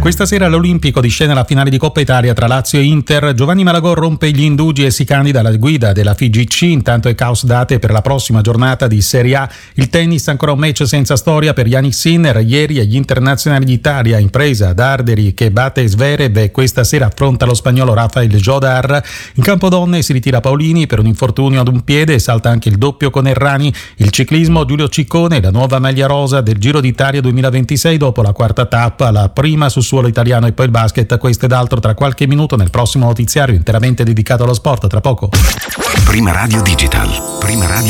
Questa sera all'Olimpico di scena la finale di Coppa Italia tra Lazio e Inter. Giovanni Malagò rompe gli indugi e si candida alla guida della FIGC. Intanto è caos date per la prossima giornata di Serie A. Il tennis ancora un match senza storia per Jannik Sinner. Ieri agli internazionali d'Italia, impresa Darderi che batte Zverev e questa sera affronta lo spagnolo Rafael Jodar. In campo donne si ritira Paolini per un infortunio ad un piede e salta anche il doppio con Errani. Il ciclismo Giulio Ciccone, la nuova maglia rosa del Giro d'Italia 2026 dopo la quarta tappa, la prima su suolo italiano. E poi il basket, questo ed altro tra qualche minuto nel prossimo notiziario interamente dedicato allo sport. Tra poco. Prima Radio Digital. Prima Radio